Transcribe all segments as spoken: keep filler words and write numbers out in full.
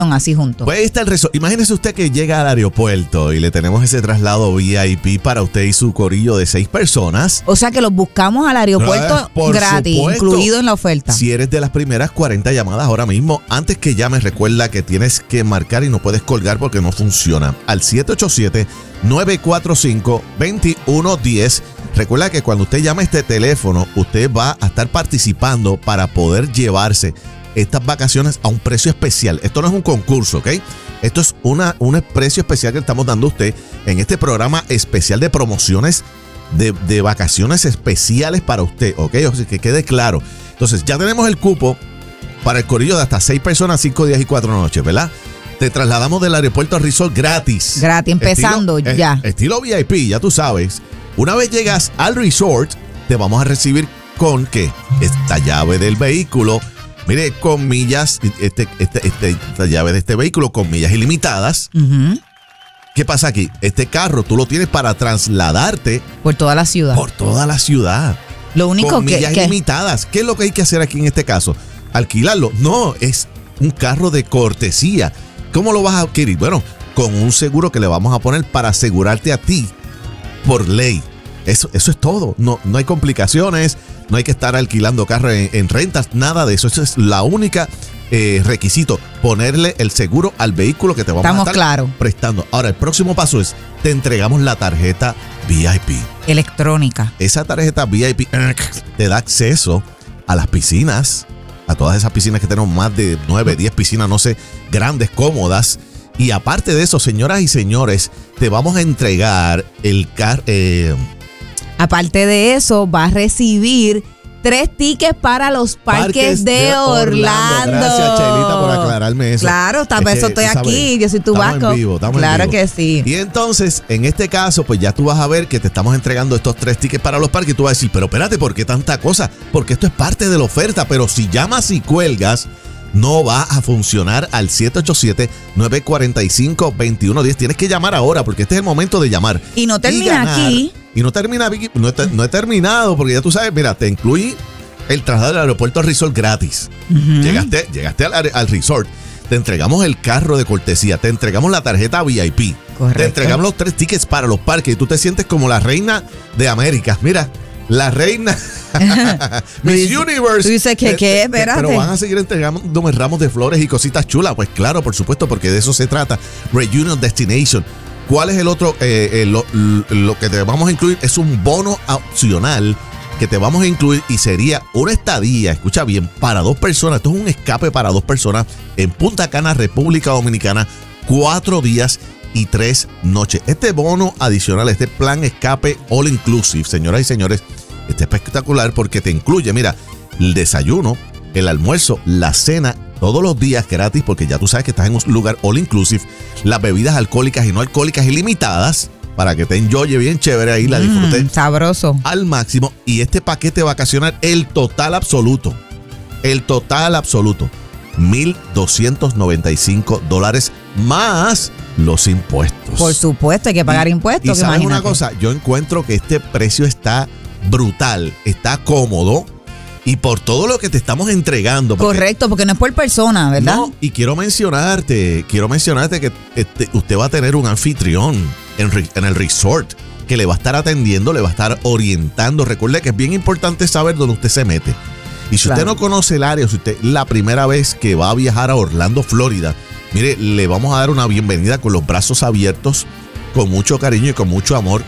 así juntos. Pues ahí está el resort. Imagínese usted que llega al aeropuerto y le tenemos ese traslado V I P para usted y su corillo de seis personas. O sea que los buscamos al aeropuerto Por gratis, supuesto, incluido en la oferta. Si eres de las primeras cuarenta llamadas ahora mismo, antes que llames, recuerda que tienes que marcar y no puedes colgar porque no funciona. Al siete ocho siete, nueve cuatro cinco, dos uno uno cero. Recuerda que cuando usted llame a este teléfono, usted va a estar participando para poder llevarse estas vacaciones a un precio especial. Esto no es un concurso, ¿ok? Esto es una, un precio especial que le estamos dando a usted en este programa especial de promociones de, de vacaciones especiales para usted, ¿ok? O sea, que quede claro. Entonces, ya tenemos el cupo para el corillo de hasta seis personas, cinco días y cuatro noches, ¿verdad? Te trasladamos del aeropuerto al resort gratis. Gratis, empezando estilo, ya. Eh, estilo V I P, ya tú sabes. Una vez llegas al resort, te vamos a recibir con, ¿qué? Esta llave del vehículo. Mire, con millas, este, este, este, esta llave de este vehículo con millas ilimitadas. Uh-huh. ¿Qué pasa aquí? Este carro tú lo tienes para trasladarte por toda la ciudad. Por toda la ciudad. Lo único con que... millas que... ilimitadas. ¿Qué es lo que hay que hacer aquí en este caso? ¿Alquilarlo? No, es un carro de cortesía. ¿Cómo lo vas a adquirir? Bueno, con un seguro que le vamos a poner para asegurarte a ti por ley. Eso, eso es todo. No, no hay complicaciones. No hay que estar alquilando carro en, en rentas, nada de eso. Eso es la única eh, requisito, ponerle el seguro al vehículo que te vamos Estamos a estar claro. prestando. Ahora, el próximo paso es, te entregamos la tarjeta V I P. Electrónica. Esa tarjeta V I P te da acceso a las piscinas, a todas esas piscinas que tenemos, más de nueve, diez piscinas, no sé, grandes, cómodas. Y aparte de eso, señoras y señores, te vamos a entregar el car... Eh, Aparte de eso, va a recibir tres tickets para los parques, parques de, de Orlando. Orlando. Gracias, Chelita, por aclararme eso. Claro, tal vez estoy aquí, yo soy tu vasco. Estamos en vivo, estamos claro en vivo. que sí. Y entonces, en este caso, pues ya tú vas a ver que te estamos entregando estos tres tickets para los parques y tú vas a decir, pero espérate, ¿por qué tanta cosa? Porque esto es parte de la oferta, pero si llamas y cuelgas, no va a funcionar al siete ocho siete, nueve cuatro cinco, dos uno uno cero. Tienes que llamar ahora porque este es el momento de llamar. Y no termina y aquí. Y no termina aquí. No he, no he terminado porque ya tú sabes, mira, te incluí el traslado del aeropuerto al resort gratis. Uh-huh. Llegaste, llegaste al, al resort. Te entregamos el carro de cortesía. Te entregamos la tarjeta V I P. Correcto. Te entregamos los tres tickets para los parques. Y tú te sientes como la reina de América. Mira, la reina Miss Universe. Tú dices que qué, espérate. Pero van a seguir entregándome ramos de flores y cositas chulas. Pues claro, por supuesto, porque de eso se trata. Reunion Destination. ¿Cuál es el otro? Eh, eh, lo, lo que te vamos a incluir es un bono opcional que te vamos a incluir y sería una estadía, escucha bien, para dos personas. Esto es un escape para dos personas en Punta Cana, República Dominicana, cuatro días y tres noches. Este bono adicional, este plan escape all inclusive, señoras y señores, está espectacular porque te incluye, mira, el desayuno, el almuerzo, la cena, todos los días gratis, porque ya tú sabes que estás en un lugar all inclusive, las bebidas alcohólicas y no alcohólicas ilimitadas, para que te enjoye bien chévere ahí, la disfrutes. Mm, sabroso. Al máximo. Y este paquete vacacional, el total absoluto, el total absoluto, mil doscientos noventa y cinco dólares más los impuestos. Por supuesto, hay que pagar y, impuestos. Y sabes imagínate. una cosa, yo encuentro que este precio está brutal, está cómodo. Y por todo lo que te estamos entregando. Porque, correcto, porque no es por persona, ¿verdad? No, y quiero mencionarte, quiero mencionarte que este, usted va a tener un anfitrión en, en el resort que le va a estar atendiendo, le va a estar orientando. Recuerde que es bien importante saber dónde usted se mete. Y si claro. usted no conoce el área, si usted es la primera vez que va a viajar a Orlando, Florida, mire, le vamos a dar una bienvenida con los brazos abiertos, con mucho cariño y con mucho amor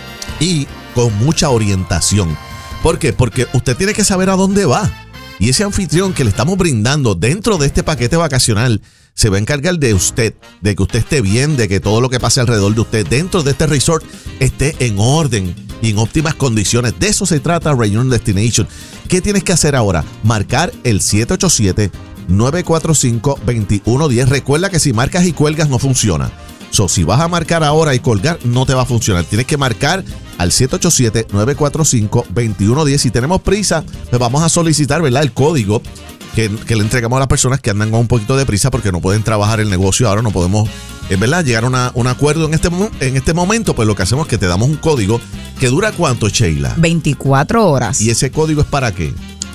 y con mucha orientación. ¿Por qué? Porque usted tiene que saber a dónde va. Y ese anfitrión que le estamos brindando dentro de este paquete vacacional se va a encargar de usted, de que usted esté bien, de que todo lo que pase alrededor de usted dentro de este resort esté en orden y en óptimas condiciones. De eso se trata Reunion Destination. ¿Qué tienes que hacer ahora? Marcar el siete ocho siete, nueve cuatro cinco, dos uno uno cero. Recuerda que si marcas y cuelgas no funciona. So, si vas a marcar ahora y colgar, no te va a funcionar. Tienes que marcar al siete ocho siete, nueve cuatro cinco, dos uno uno cero. Si tenemos prisa, pues vamos a solicitar, ¿verdad?, el código que, que le entregamos a las personas que andan con un poquito de prisa porque no pueden trabajar el negocio ahora, no podemos, ¿verdad?, llegar a una, un acuerdo en este, en este momento. Pues lo que hacemos es que te damos un código que dura ¿cuánto, Sheila? veinticuatro horas. ¿Y ese código es para qué?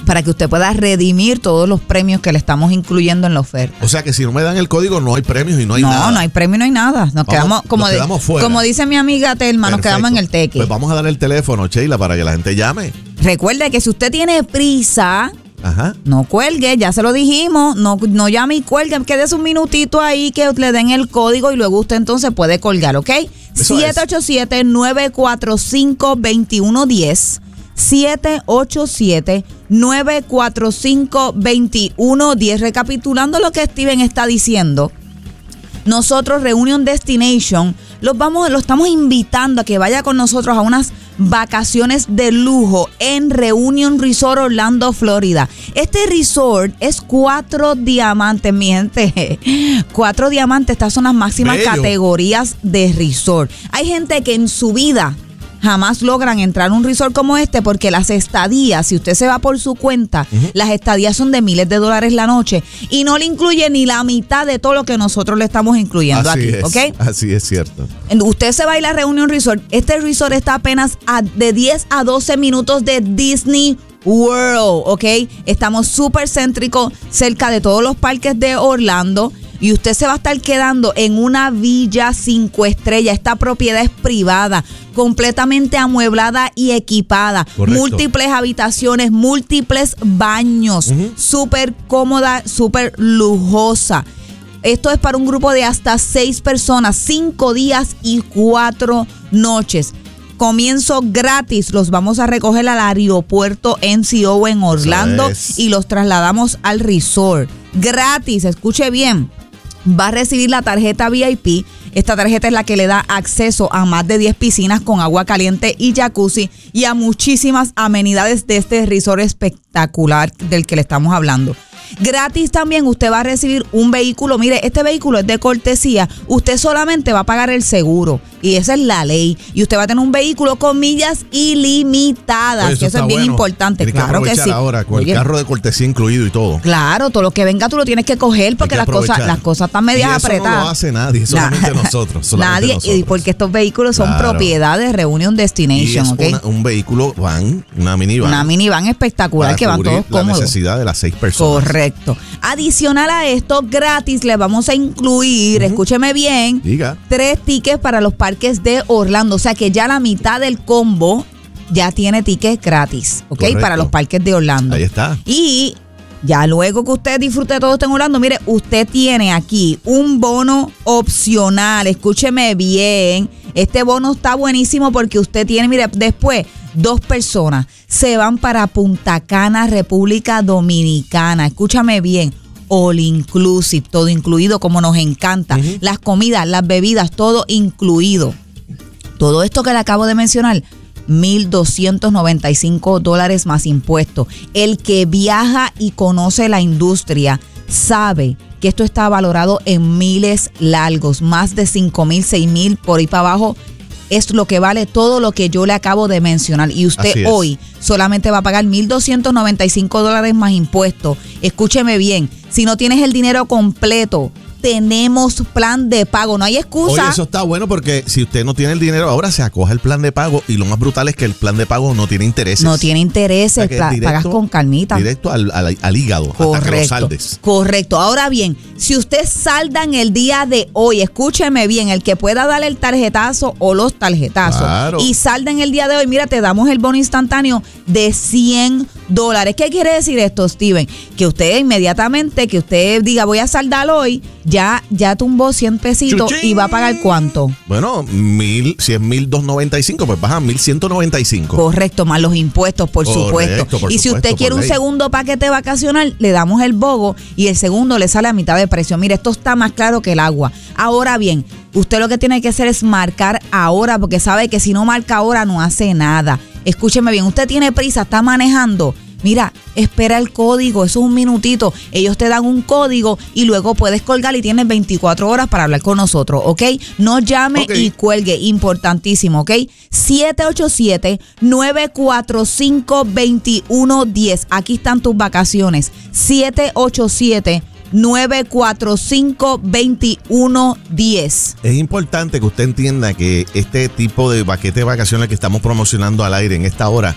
para que usted pueda redimir todos los premios que le estamos incluyendo en la oferta. O sea que si no me dan el código no hay premios y no hay no, nada. No, no hay premio, no hay nada. Nos vamos, quedamos, como, nos quedamos de, fuera. Como dice mi amiga Telma, Perfecto. Nos quedamos en el teque. Pues vamos a dar el teléfono, Sheila, para que la gente llame. Recuerde que si usted tiene prisa, Ajá. no cuelgue, ya se lo dijimos, no, no llame y cuelgue, quédese un minutito ahí que le den el código y luego usted entonces puede colgar, ¿ok? siete ocho siete, nueve cuatro cinco, dos uno uno cero. siete ocho siete, nueve cuatro cinco, dos uno uno cero. Recapitulando lo que Steven está diciendo, nosotros, Reunion Destination, los vamos, lo estamos invitando a que vaya con nosotros a unas vacaciones de lujo en Reunion Resort Orlando, Florida. Este resort es cuatro diamantes, mi gente. Cuatro diamantes, estas son las máximas Bello. categorías de resort. Hay gente que en su vida jamás logran entrar a un resort como este porque las estadías, si usted se va por su cuenta, uh-huh. las estadías son de miles de dólares la noche y no le incluye ni la mitad de todo lo que nosotros le estamos incluyendo así aquí, es, ¿ok? Así es cierto. Usted se va a ir a la Reunion Resort. Este resort está apenas a de diez a doce minutos de Disney World, ¿ok? Estamos súper céntricos, cerca de todos los parques de Orlando. Y usted se va a estar quedando en una villa cinco estrellas. Esta propiedad es privada, completamente amueblada y equipada. Correcto. Múltiples habitaciones, múltiples baños. Uh-huh. Súper cómoda, súper lujosa. Esto es para un grupo de hasta seis personas, cinco días y cuatro noches. Comienzo gratis, los vamos a recoger al aeropuerto N C O en Orlando y los trasladamos al resort. Gratis, escuche bien. Va a recibir la tarjeta V I P. Esta tarjeta es la que le da acceso a más de diez piscinas con agua caliente y jacuzzi y a muchísimas amenidades de este resort espectacular del que le estamos hablando. Gratis también usted va a recibir un vehículo. Mire, este vehículo es de cortesía. Usted solamente va a pagar el seguro y esa es la ley. Y usted va a tener un vehículo con millas ilimitadas. Oye, eso, que eso es bien bueno. importante. Tienes claro que, que sí. Ahora con Oye, el carro de cortesía incluido y todo. Claro, todo lo que venga tú lo tienes que coger porque que las cosas, las cosas están medias y eso apretadas. No lo hace nadie, solamente nah, nosotros. Solamente nadie, nosotros. Y porque estos vehículos son claro. propiedad de Reunion Destination. Y es ¿okay? una, un vehículo van, una minivan. Una minivan espectacular que van todos la cómodos. La necesidad de las seis personas. Correcto. Adicional a esto, gratis le vamos a incluir, uh-huh. escúcheme bien, Diga. tres tickets para los parques de Orlando. O sea que ya la mitad del combo ya tiene tickets gratis, ¿ok? Correcto. Para los parques de Orlando. Ahí está. Y ya luego que usted disfrute de todo esto en Orlando, mire, usted tiene aquí un bono opcional. Escúcheme bien. Este bono está buenísimo porque usted tiene, mire, después dos personas se van para Punta Cana, República Dominicana. Escúchame bien. All inclusive, todo incluido como nos encanta. Uh-huh. Las comidas, las bebidas, todo incluido. Todo esto que le acabo de mencionar, mil doscientos noventa y cinco dólares más impuestos. El que viaja y conoce la industria sabe que esto está valorado en miles largos, más de cinco mil, seis mil, por ahí para abajo. Es lo que vale todo lo que yo le acabo de mencionar. Y usted hoy solamente va a pagar mil doscientos noventa y cinco dólares más impuestos. Escúcheme bien, si no tienes el dinero completo, tenemos plan de pago, no hay excusa. Oye, eso está bueno porque si usted no tiene el dinero, ahora se acoge el plan de pago y lo más brutal es que el plan de pago no tiene intereses. No tiene intereses, o sea, directo, pagas con calmita. Directo al, al, al hígado, correcto, hasta que lo saldes. Correcto. Ahora bien, si usted salda en el día de hoy, escúcheme bien, el que pueda darle el tarjetazo o los tarjetazos claro. y salda en el día de hoy, mira, te damos el bono instantáneo de cien dólares. ¿Qué quiere decir esto, Steven? Que usted inmediatamente, que usted diga voy a saldar hoy, ya, ya tumbó cien pesitos. ¡Chuchín! Y va a pagar ¿cuánto? Bueno, mil, si es mil doscientos noventa y cinco, pues baja mil ciento noventa y cinco. Correcto, más los impuestos, por Correcto, supuesto. Por y si supuesto, usted quiere un ley. segundo paquete vacacional, le damos el bogo y el segundo le sale a mitad de precio. Mire, esto está más claro que el agua. Ahora bien, usted lo que tiene que hacer es marcar ahora, porque sabe que si no marca ahora no hace nada. Escúcheme bien, usted tiene prisa, está manejando. Mira, espera el código, eso es un minutito. Ellos te dan un código y luego puedes colgar y tienes veinticuatro horas para hablar con nosotros, ¿ok? No llame okay. y cuelgue, importantísimo, ¿ok? siete ocho siete, nueve cuatro cinco, dos uno uno cero. Aquí están tus vacaciones. siete ocho siete, nueve cuatro cinco, dos uno uno cero. Es importante que usted entienda que este tipo de paquete de vacaciones que estamos promocionando al aire en esta hora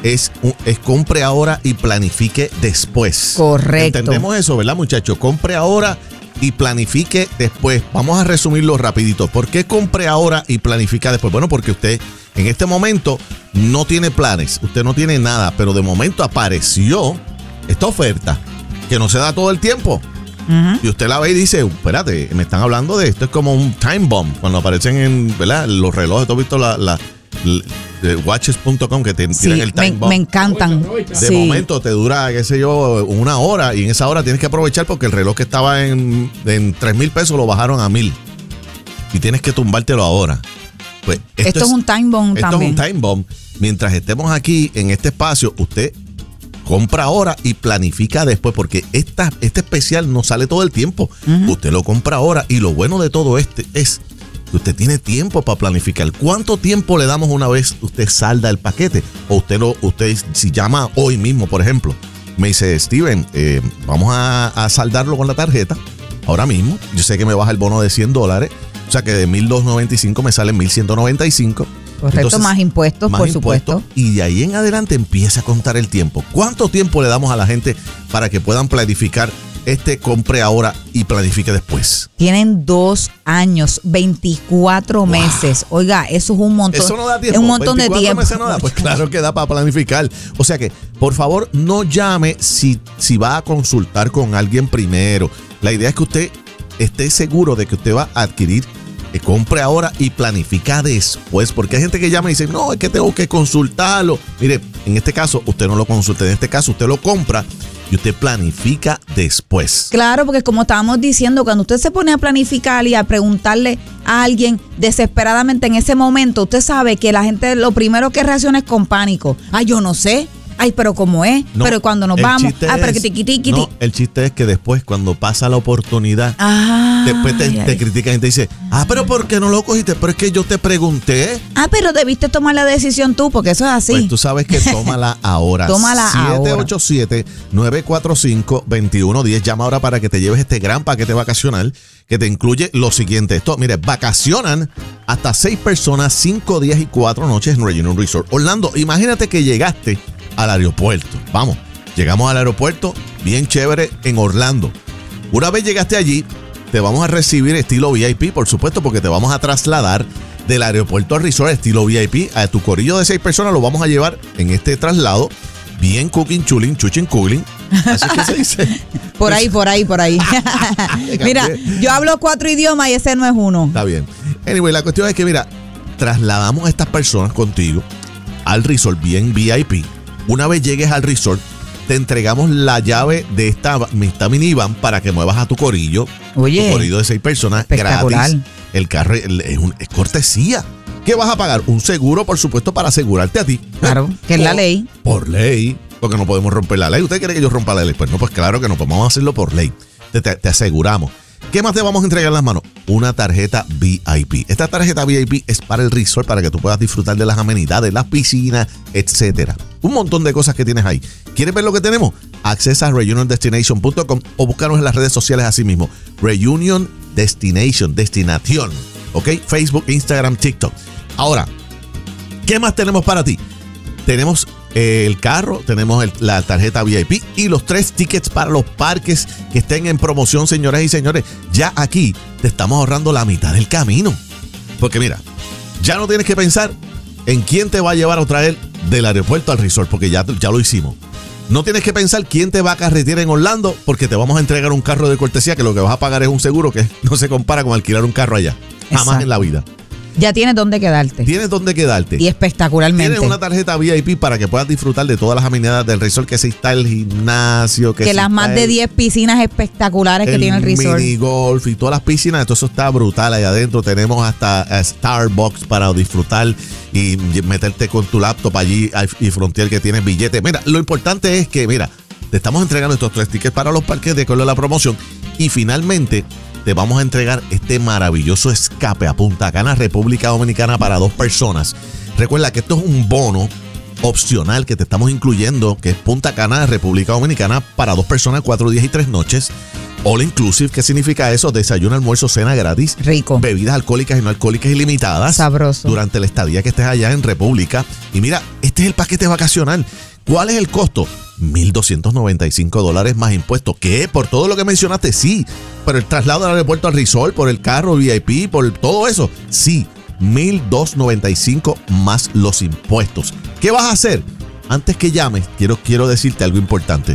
es, es compre ahora y planifique después. Correcto. Entendemos eso, ¿verdad, muchachos? Compre ahora y planifique después. Vamos a resumirlo rapidito. ¿Por qué compre ahora y planifica después? Bueno, porque usted en este momento no tiene planes, usted no tiene nada, pero de momento apareció esta oferta que no se da todo el tiempo. Uh-huh. Y usted la ve y dice, espérate, me están hablando de esto, es como un time bomb, cuando aparecen en, ¿verdad?, los relojes. ¿Tú has visto la, la, la watches punto com que te sí, tiran el time me, bomb? Me encantan. De sí. momento te dura, qué sé yo, una hora, y en esa hora tienes que aprovechar porque el reloj que estaba en, en tres mil pesos lo bajaron a mil. Y tienes que tumbártelo ahora. Pues esto, esto es, es un time bomb esto también. Esto es un time bomb. Mientras estemos aquí en este espacio, usted compra ahora y planifica después, porque esta, este especial no sale todo el tiempo. Uh-huh. Usted lo compra ahora, y lo bueno de todo este es que usted tiene tiempo para planificar. ¿Cuánto tiempo le damos una vez usted salda el paquete? O usted, lo, usted si llama hoy mismo, por ejemplo, me dice, Steven, eh, vamos a, a saldarlo con la tarjeta ahora mismo. Yo sé que me baja el bono de cien dólares, o sea que de mil doscientos noventa y cinco me sale mil ciento noventa y cinco. Correcto. Entonces, más impuestos, más por impuestos, supuesto. Y de ahí en adelante empieza a contar el tiempo. ¿Cuánto tiempo le damos a la gente para que puedan planificar este compre ahora y planifique después? Tienen dos años, veinticuatro wow. meses. Oiga, eso es un montón. Eso no da tiempo. Es un montón de tiempo. Meses no da. Pues claro que da para planificar. O sea que, por favor, no llame si, si va a consultar con alguien primero. La idea es que usted esté seguro de que usted va a adquirir, que compre ahora y planifica después, porque hay gente que llama y dice, no, es que tengo que consultarlo. Mire, en este caso usted no lo consulta, en este caso usted lo compra y usted planifica después. Claro, porque como estábamos diciendo, cuando usted se pone a planificar y a preguntarle a alguien desesperadamente en ese momento, usted sabe que la gente lo primero que reacciona es con pánico. Ay, yo no sé. Ay, pero ¿cómo es? No, pero cuando nos vamos. Ah, pero que tiqui, tiqui, no, el chiste es que después, cuando pasa la oportunidad, ah, después te, ay, te critican y te dicen, ah, pero ¿por qué no lo cogiste? Pero es que yo te pregunté. Ah, pero debiste tomar la decisión tú, porque eso es así. Pues tú sabes que tómala ahora. Tómala ahora. siete ocho siete, nueve cuatro cinco, dos uno uno cero. Llama ahora para que te lleves este gran paquete vacacional que te incluye lo siguiente. Esto, mire, vacacionan hasta seis personas, cinco días y cuatro noches en Reunion Resort Orlando. Imagínate que llegaste al aeropuerto. Vamos, llegamos al aeropuerto, bien chévere, en Orlando. Una vez llegaste allí, te vamos a recibir estilo V I P, por supuesto, porque te vamos a trasladar del aeropuerto al resort estilo V I P. A tu corillo de seis personas lo vamos a llevar en este traslado, bien cooking, chulin, chuchin, cooling. Así que se dice. Por ahí, por ahí, por ahí. Mira, yo hablo cuatro idiomas y ese no es uno. Está bien. Anyway, la cuestión es que, mira, trasladamos a estas personas contigo al resort bien V I P. Una vez llegues al resort, te entregamos la llave de esta, esta minivan para que muevas a tu corillo. Oye, tu corillo de seis personas gratis. El carro es, un, es cortesía. ¿Qué vas a pagar? Un seguro, por supuesto, para asegurarte a ti. Claro, que es la ley. Por ley, porque no podemos romper la ley. ¿Usted quiere que yo rompa la ley? Pues no, pues claro que no, pues vamos a hacerlo por ley. Te, te, te aseguramos. ¿Qué más te vamos a entregar en las manos? Una tarjeta V I P. Esta tarjeta V I P es para el resort, para que tú puedas disfrutar de las amenidades, las piscinas, etcétera. Un montón de cosas que tienes ahí. ¿Quieres ver lo que tenemos? Accesa a reunion destination punto com o búscanos en las redes sociales así mismo. Reunion Destination, destinación. ¿Ok? Facebook, Instagram, TikTok. Ahora, ¿qué más tenemos para ti? Tenemos eh, el carro, tenemos el, la tarjeta V I P y los tres tickets para los parques que estén en promoción, señoras y señores. Ya aquí te estamos ahorrando la mitad del camino. Porque mira, ya no tienes que pensar en quién te va a llevar o traer del aeropuerto al resort, porque ya, ya lo hicimos. No tienes que pensar quién te va a carretear en Orlando, porque te vamos a entregar un carro de cortesía que lo que vas a pagar es un seguro que no se compara con alquilar un carro allá. Jamás Exacto. en la vida. Ya tienes dónde quedarte. Tienes dónde quedarte. Y espectacularmente. Tienes una tarjeta V I P para que puedas disfrutar de todas las amenidades del resort, que si está el gimnasio, que, que si las más de diez piscinas espectaculares que tiene el resort. El mini golf y todas las piscinas, todo eso está brutal ahí adentro. Tenemos hasta Starbucks para disfrutar y meterte con tu laptop allí y frontear que tienes billetes. Mira, lo importante es que, mira, te estamos entregando estos tres tickets para los parques de acuerdo a la promoción y finalmente te vamos a entregar este maravilloso escape a Punta Cana, República Dominicana, para dos personas. Recuerda que esto es un bono opcional que te estamos incluyendo, que es Punta Cana, República Dominicana, para dos personas, cuatro días y tres noches. All inclusive, ¿qué significa eso? Desayuno, almuerzo, cena gratis. Rico. Bebidas alcohólicas y no alcohólicas ilimitadas. Sabroso. Durante la estadía que estés allá en República. Y mira, este es el paquete vacacional. ¿Cuál es el costo? mil doscientos noventa y cinco dólares más impuestos. ¿Qué? Por todo lo que mencionaste, sí. Por el traslado del aeropuerto al resort, por el carro V I P, por todo eso. Sí, mil doscientos noventa y cinco más los impuestos. ¿Qué vas a hacer? Antes que llames, quiero, quiero decirte algo importante.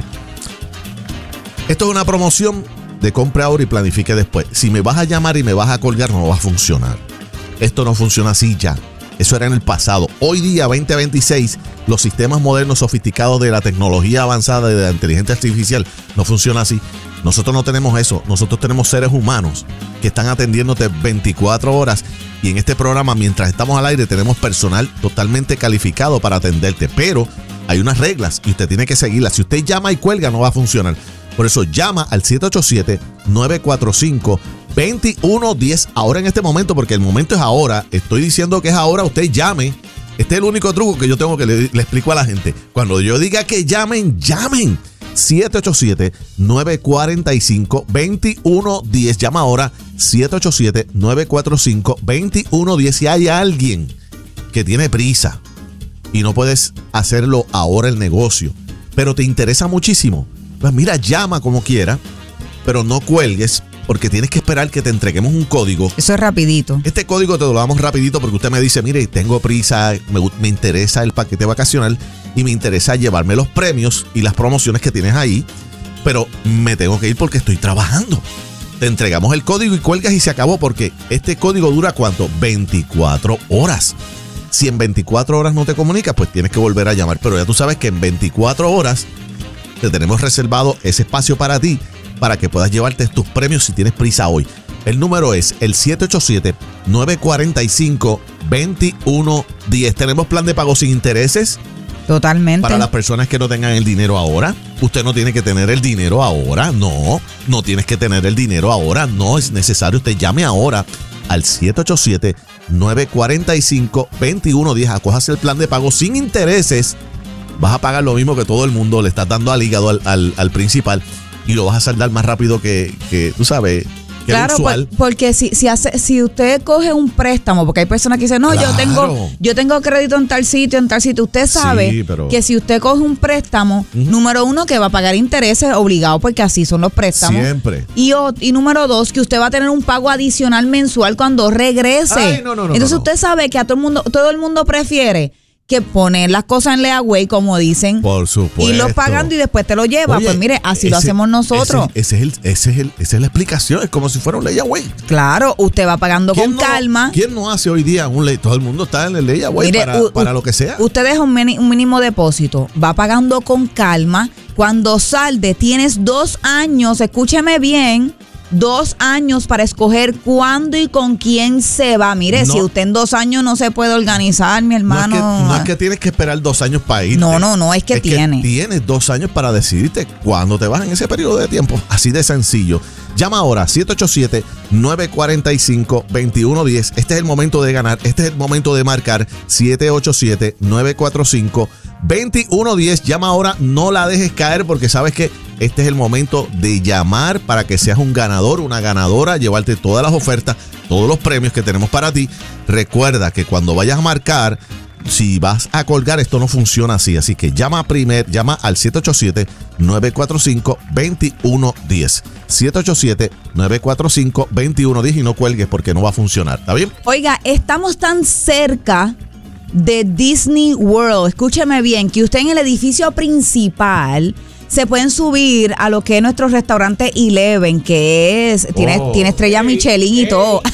Esto es una promoción de compre ahora y planifique después. Si me vas a llamar y me vas a colgar, no va a funcionar. Esto no funciona así ya. Eso era en el pasado. Hoy día, veinte veintiséis, los sistemas modernos sofisticados de la tecnología avanzada de la inteligencia artificial no funciona así. Nosotros no tenemos eso. Nosotros tenemos seres humanos que están atendiéndote veinticuatro horas. Y en este programa, mientras estamos al aire, tenemos personal totalmente calificado para atenderte. Pero hay unas reglas y usted tiene que seguirlas. Si usted llama y cuelga, no va a funcionar. Por eso llama al siete ocho siete, nueve cuatro cinco, dos uno uno cero ahora en este momento, porque el momento es ahora. Estoy diciendo que es ahora, usted llame. Este es el único truco que yo tengo que le, le explico a la gente. Cuando yo diga que llamen, llamen. siete ocho siete, nueve cuatro cinco, dos uno uno cero. Llama ahora siete ocho siete, nueve cuatro cinco, dos uno uno cero. Si hay alguien que tiene prisa y no puedes hacerlo ahora el negocio, pero te interesa muchísimo, pues mira, llama como quiera, pero no cuelgues porque tienes que esperar que te entreguemos un código. Eso es rapidito. Este código te lo damos rapidito porque usted me dice, mire, tengo prisa, me, me interesa el paquete vacacional y me interesa llevarme los premios y las promociones que tienes ahí, pero me tengo que ir porque estoy trabajando. Te entregamos el código y cuelgas y se acabó, porque este código dura ¿cuánto? veinticuatro horas. Si en veinticuatro horas no te comunicas, pues tienes que volver a llamar, pero ya tú sabes que en veinticuatro horas te tenemos reservado ese espacio para ti, para que puedas llevarte tus premios si tienes prisa hoy. El número es el siete ocho siete, nueve cuatro cinco, dos uno uno cero. Tenemos plan de pago sin intereses. Totalmente. Para las personas que no tengan el dinero ahora. Usted no tiene que tener el dinero ahora. No, no tienes que tener el dinero ahora. No es necesario. Usted llame ahora al siete ocho siete, nueve cuatro cinco, dos uno uno cero. Acójase el plan de pago sin intereses. Vas a pagar lo mismo que todo el mundo. Le estás dando al hígado al, al, al principal. Y lo vas a saldar más rápido que, que tú sabes, que claro, usual. Por, porque si, si, hace, si usted coge un préstamo, porque hay personas que dicen, no, claro, yo tengo yo tengo crédito en tal sitio, en tal sitio. Usted sabe sí, pero... que si usted coge un préstamo, uh-huh. número uno, que va a pagar intereses obligado, porque así son los préstamos. Siempre. Y, y número dos, que usted va a tener un pago adicional mensual cuando regrese. Ay, no, no, no, Entonces no, no. usted sabe que a todo el mundo, todo el mundo prefiere que poner las cosas en layaway, como dicen. Por supuesto. Y lo pagando y después te lo lleva. Oye, pues mire, así ese, lo hacemos nosotros. Ese, ese es el, ese es el, esa es la explicación. Es como si fuera un layaway. Claro, usted va pagando con no, calma. ¿Quién no hace hoy día un ley? Todo el mundo está en el layaway para, u, para lo que sea. Usted deja un, un mínimo depósito, va pagando con calma. Cuando salde, tienes dos años, escúcheme bien, dos años para escoger cuándo y con quién se va. Mire, no, si usted en dos años no se puede organizar, mi hermano. No es que, no es que tienes que esperar dos años para irte. No, no, no, es que es tiene. Que tienes dos años para decidirte cuándo te vas en ese periodo de tiempo. Así de sencillo. Llama ahora, siete ocho siete, nueve cuatro cinco, dos uno uno cero. Este es el momento de ganar. Este es el momento de marcar. siete ocho siete, nueve cuatro cinco, dos uno uno cero. Llama ahora, no la dejes caer, porque sabes que este es el momento de llamar para que seas un ganador, una ganadora, llevarte todas las ofertas, todos los premios que tenemos para ti. Recuerda que cuando vayas a marcar, si vas a colgar, esto no funciona así. Así que llama primero, llama al siete ocho siete, nueve cuatro cinco, dos uno uno cero. siete ocho siete, nueve cuatro cinco, dos uno uno cero y no cuelgues porque no va a funcionar. ¿Está bien? Oiga, estamos tan cerca de Disney World, escúcheme bien, que usted en el edificio principal se pueden subir a lo que es nuestro restaurante Eleven, que es, tiene, oh, tiene estrellas hey, Michelin y hey. todo.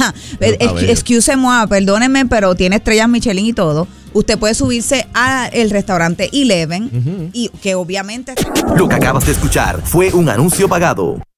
Excuse-moi, perdónenme, pero tiene estrellas Michelin y todo. Usted puede subirse al restaurante Eleven, uh-huh. y que obviamente... Lo que acabas de escuchar fue un anuncio pagado.